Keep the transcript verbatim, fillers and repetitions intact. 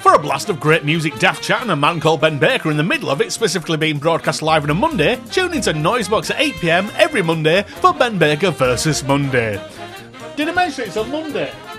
For a blast of great music, daft chat and a man called Ben Baker in the middle of it, specifically being broadcast live on a Monday, tune into Noisebox at eight p m every Monday for Ben Baker versus Monday. Did I mention it's on Monday?